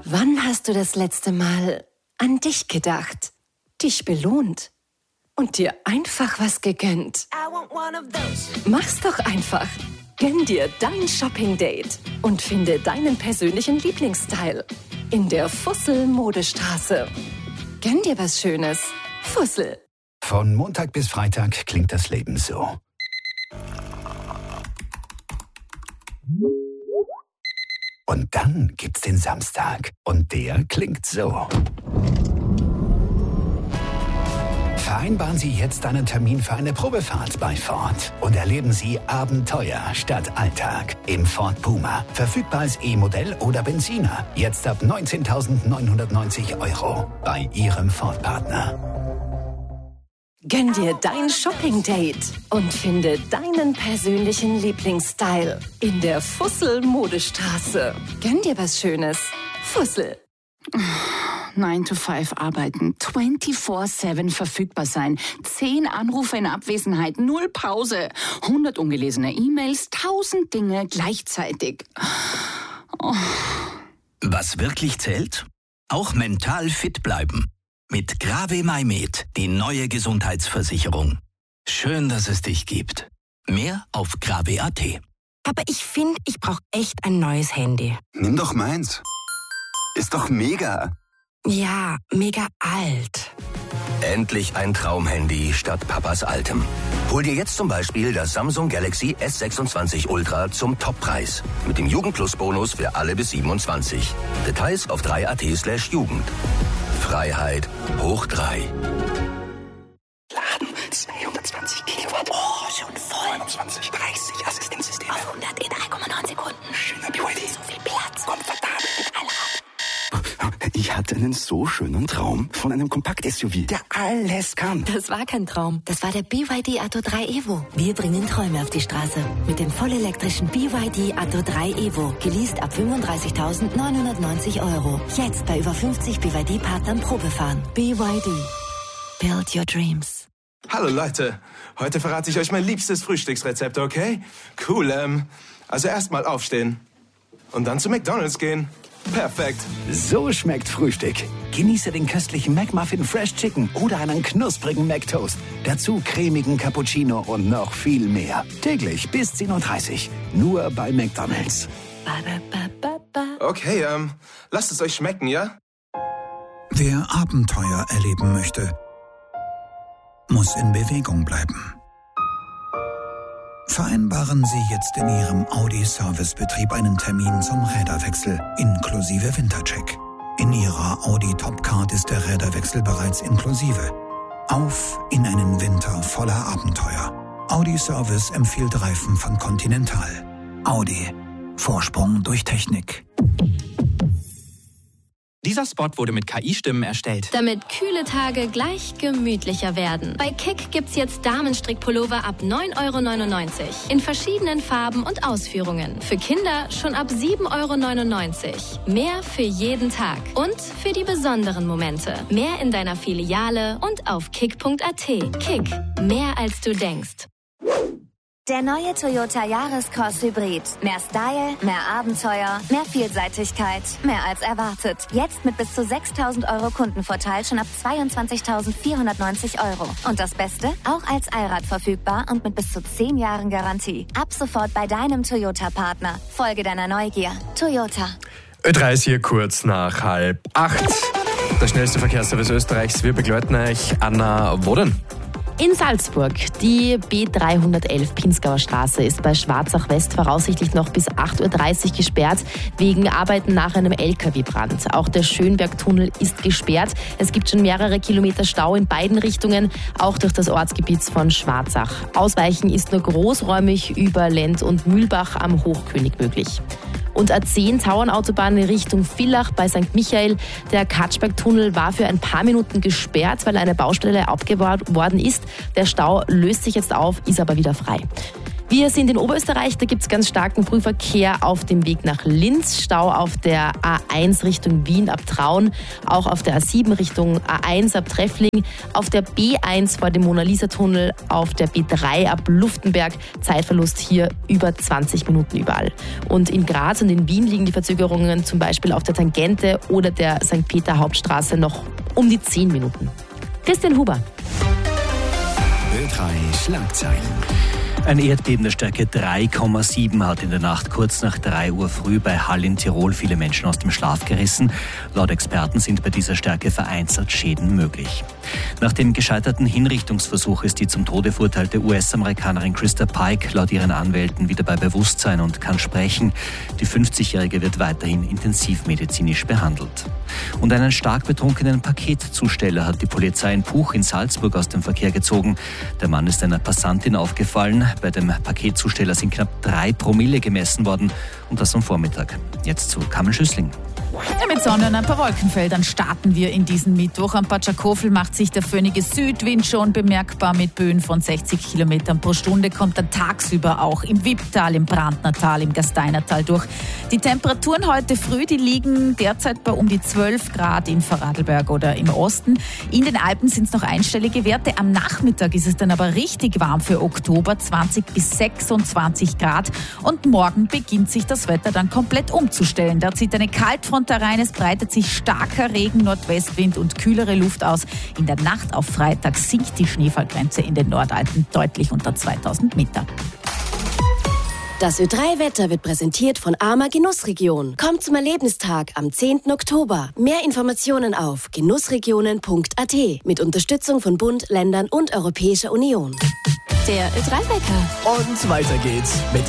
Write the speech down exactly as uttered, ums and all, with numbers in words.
Wann hast du das letzte Mal an dich gedacht, dich belohnt und dir einfach was gegönnt? Mach's doch einfach. Gönn dir dein Shopping-Date und finde deinen persönlichen Lieblingsstyle in der Fussel-Modestraße. Gönn dir was Schönes. Fussel. Von Montag bis Freitag klingt das Leben so. Und dann gibt's den Samstag. Und der klingt so. Vereinbaren Sie jetzt einen Termin für eine Probefahrt bei Ford und erleben Sie Abenteuer statt Alltag im Ford Puma. Verfügbar als E-Modell oder Benziner. Jetzt ab neunzehntausendneunhundertneunzig Euro bei Ihrem Ford-Partner. Gönn dir dein Shopping-Date und finde deinen persönlichen Lieblingsstyle in der Fussel-Modestraße. Gönn dir was Schönes. Fussel. nine to five arbeiten, vierundzwanzig sieben verfügbar sein, zehn Anrufe in Abwesenheit, null Pause, hundert ungelesene E-Mails, tausend Dinge gleichzeitig. Oh. Was wirklich zählt? Auch mental fit bleiben. Mit Grave-My-Med, die neue Gesundheitsversicherung. Schön, dass es dich gibt. Mehr auf grave punkt at. Aber ich finde, ich brauche echt ein neues Handy. Nimm doch meins. Ist doch mega. Ja, mega alt. Endlich ein Traumhandy statt Papas altem. Hol dir jetzt zum Beispiel das Samsung Galaxy S sechsundzwanzig Ultra zum Toppreis. Mit dem Jugend-Plus-Bonus für alle bis siebenundzwanzig. Details auf drei punkt at slash Jugend. Freiheit hoch drei. Laden zweihundertzwanzig Kilowatt. Oh, schon voll. neunundzwanzig, dreißig Assistenzsysteme. Auf hundert in drei Komma neun Sekunden. Schöner B Y D. So viel Platz. Komfortabel mit Allrad. Ich hatte einen so schönen Traum von einem Kompakt-S U V, der alles kann. Das war kein Traum. Das war der B Y D Atto drei Evo. Wir bringen Träume auf die Straße. Mit dem vollelektrischen B Y D Atto drei Evo. Geleast ab fünfunddreißigtausendneunhundertneunzig Euro. Jetzt bei über fünfzig B Y D-Partnern Probefahren. B Y D. Build your dreams. Hallo Leute, heute verrate ich euch mein liebstes Frühstücksrezept, okay? Cool, ähm, also erstmal aufstehen und dann zu McDonald's gehen. Perfekt. So schmeckt Frühstück. Genieße den köstlichen McMuffin Fresh Chicken oder einen knusprigen McToast. Dazu cremigen Cappuccino und noch viel mehr. Täglich bis zehn Uhr dreißig. Nur bei McDonald's. Okay, ähm, lasst es euch schmecken, ja? Wer Abenteuer erleben möchte, muss in Bewegung bleiben. Vereinbaren Sie jetzt in Ihrem Audi-Servicebetrieb einen Termin zum Räderwechsel inklusive Wintercheck. In Ihrer Audi Topcard ist der Räderwechsel bereits inklusive. Auf in einen Winter voller Abenteuer. Audi Service empfiehlt Reifen von Continental. Audi. Vorsprung durch Technik. Dieser Spot wurde mit K I-Stimmen erstellt. Damit kühle Tage gleich gemütlicher werden. Bei Kick gibt's jetzt Damenstrickpullover ab neun Euro neunundneunzig. In verschiedenen Farben und Ausführungen. Für Kinder schon ab sieben Euro neunundneunzig. Mehr für jeden Tag. Und für die besonderen Momente. Mehr in deiner Filiale und auf kick punkt at. Kick. Mehr als du denkst. Der neue Toyota Yaris-Cross Hybrid. Mehr Style, mehr Abenteuer, mehr Vielseitigkeit, mehr als erwartet. Jetzt mit bis zu sechstausend Euro Kundenvorteil schon ab zweiundzwanzigtausendvierhundertneunzig Euro. Und das Beste? Auch als Allrad verfügbar und mit bis zu zehn Jahren Garantie. Ab sofort bei deinem Toyota-Partner. Folge deiner Neugier. Toyota. Ö drei ist hier kurz nach halb acht. Der schnellste Verkehrsservice Österreichs. Wir begleiten euch. Anna, wo denn? In Salzburg. Die B dreihundertelf Pinzgauer Straße ist bei Schwarzach West voraussichtlich noch bis acht Uhr dreißig gesperrt, wegen Arbeiten nach einem L K W-Brand. Auch der Schönbergtunnel ist gesperrt. Es gibt schon mehrere Kilometer Stau in beiden Richtungen, auch durch das Ortsgebiet von Schwarzach. Ausweichen ist nur großräumig über Lend und Mühlbach am Hochkönig möglich. Und A zehn Tauernautobahn in Richtung Villach bei Sankt Michael. Der Katschbergtunnel war für ein paar Minuten gesperrt, weil eine Baustelle abgebaut worden ist. Der Stau löst sich jetzt auf, ist aber wieder frei. Wir sind in Oberösterreich, da gibt es ganz starken Frühverkehr auf dem Weg nach Linz, Stau auf der A eins Richtung Wien ab Traun, auch auf der A sieben Richtung A eins ab Treffling, auf der B eins vor dem Mona-Lisa-Tunnel, auf der B drei ab Luftenberg, Zeitverlust hier über zwanzig Minuten überall. Und in Graz und in Wien liegen die Verzögerungen zum Beispiel auf der Tangente oder der Sankt Peter Hauptstraße noch um die zehn Minuten. Christian Huber. Ö drei Schlagzeilen. Ein Erdbeben der Stärke drei Komma sieben hat in der Nacht kurz nach drei Uhr früh bei Hall in Tirol viele Menschen aus dem Schlaf gerissen. Laut Experten sind bei dieser Stärke vereinzelt Schäden möglich. Nach dem gescheiterten Hinrichtungsversuch ist die zum Tode verurteilte U S-Amerikanerin Krista Pike laut ihren Anwälten wieder bei Bewusstsein und kann sprechen. Die fünfzigjährige wird weiterhin intensivmedizinisch behandelt. Und einen stark betrunkenen Paketzusteller hat die Polizei in Puch in Salzburg aus dem Verkehr gezogen. Der Mann ist einer Passantin aufgefallen. Bei dem Paketzusteller sind knapp drei Promille gemessen worden und das am Vormittag. Jetzt zu Kamel Schüssling. Ja, mit Sonne und ein paar Wolkenfeldern starten wir in diesen Mittwoch. Am Patschakofel macht sich der föhnige Südwind schon bemerkbar mit Böen von sechzig Kilometern pro Stunde. Kommt dann tagsüber auch im Wipptal, im Brandnertal, im Gasteinertal durch. Die Temperaturen heute früh, die liegen derzeit bei um die zwölf Grad in Vorarlberg oder im Osten. In den Alpen sind es noch einstellige Werte. Am Nachmittag ist es dann aber richtig warm für Oktober, zwanzig bis sechsundzwanzig Grad. Und morgen beginnt sich das Wetter dann komplett umzustellen. Da zieht eine Kaltfront herein, es breitet sich starker Regen, Nordwestwind und kühlere Luft aus. In der Nacht auf Freitag sinkt die Schneefallgrenze in den Nordalpen deutlich unter zweitausend Meter. Das Ö drei Wetter wird präsentiert von Arma Genussregion. Kommt zum Erlebnistag am zehnten Oktober. Mehr Informationen auf genussregionen punkt a t mit Unterstützung von Bund, Ländern und Europäischer Union. Der Ö drei Wecker. Und weiter geht's mit